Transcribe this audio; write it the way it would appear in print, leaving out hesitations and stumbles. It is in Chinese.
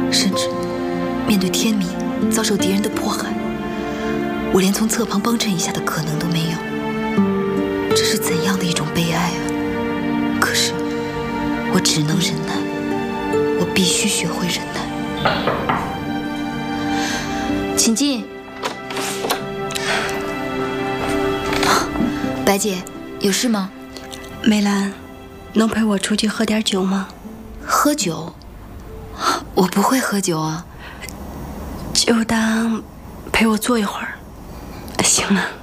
甚至面对天明遭受敌人的迫害，我连从侧旁帮衬一下的可能都没有。这是怎样的一种悲哀啊！可是我只能忍耐，我必须学会忍耐。请进。白姐，有事吗？ 梅兰，能陪我出去喝点酒吗？ 喝酒？我不会喝酒啊。 就当陪我坐一会儿，行了。